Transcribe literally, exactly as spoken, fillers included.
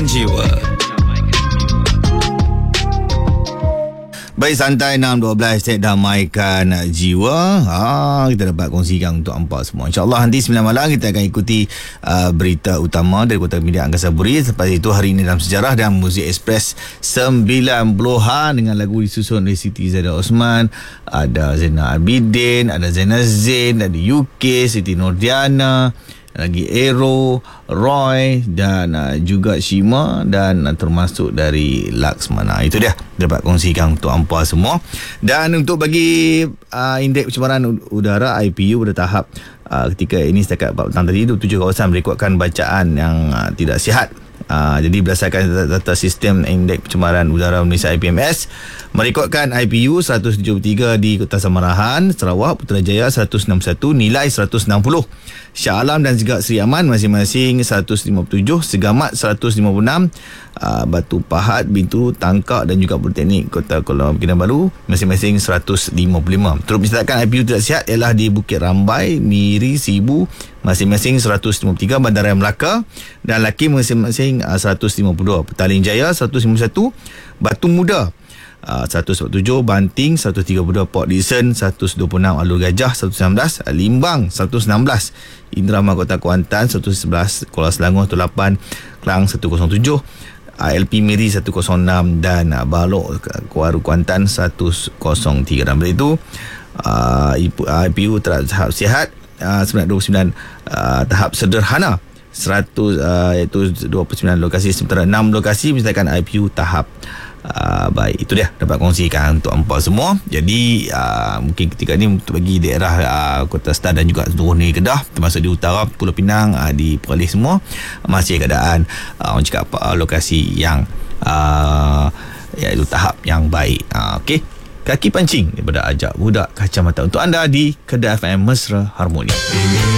jiwa. Baik, santai enam dua belas, set damaikan jiwa. Ha, kita dapat kongsikan untuk hampa semua. InsyaAllah nanti sembilan malam kita akan ikuti uh, berita utama dari Kota Medan Angkasa Puri. Lepas itu hari ini dalam sejarah dan Muzik Express sembilan puluhan dengan lagu disusun oleh Siti Zahra Osman. Ada Zainal Abidin, ada Zainal Zain, ada U K, Siti Nordiana, lagi Aero, Roy dan uh, juga Shima dan uh, termasuk dari Laksmana. Itu dia dapat kongsikan untuk hampa semua. Dan untuk bagi uh, indeks pencemaran udara I P U pada tahap uh, ketika ini setakat empat petang tadi, tujuh kawasan merekodkan bacaan yang uh, tidak sihat. Uh, jadi berdasarkan data, data sistem indeks pencemaran udara Malaysia I P M S, merekodkan I P U seratus tujuh puluh tiga di Kota Samarahan, Sarawak, Putrajaya seratus enam puluh satu, Nilai seratus enam puluh, Shah Alam dan juga Seri Aman masing-masing seratus lima puluh tujuh, Segamat seratus lima puluh enam, uh, Batu Pahat, Bintu, Tangkak dan juga Politeknik Kota Kuala Kinabalu masing-masing seratus lima puluh lima. Turut mencatatkan I P U tidak sihat ialah di Bukit Rambai, Miri, Sibu masing-masing seratus lima puluh tiga, Bandaraya Melaka dan Laki masing-masing uh, seratus lima puluh dua, Petaling Jaya seratus lima puluh satu, Batu Muda Uh, seratus empat puluh tujuh, Banting seratus tiga puluh dua, Port Dickson seratus dua puluh enam, Alur Gajah seratus sembilan belas, Limbang seratus enam belas, Indrama Kota Kuantan seratus sebelas, Kuala Selangor seratus lapan, Kelang seratus tujuh, L P Miri seratus enam dan uh, Balok Kuaru Kuantan seratus tiga. Dan itu uh, I P U tahap sihat uh, sembilan puluh sembilan, uh, tahap sederhana seratus, uh, iaitu dua puluh sembilan lokasi, sementara enam lokasi menyertakan I P U tahap Uh, baik. Itu dia dapat kongsikan untuk hampa semua. Jadi uh, mungkin ketika ni untuk bagi daerah uh, Kota Star dan juga seluruh negeri Kedah, termasuk di utara Pulau Pinang, uh, di Perlis semua, masih keadaan uh, orang cakap uh, lokasi yang uh, iaitu tahap yang baik. uh, Okey, Kaki Pancing daripada Ajak Budak Kacamata untuk anda di Kedah F M Mesra Harmoni.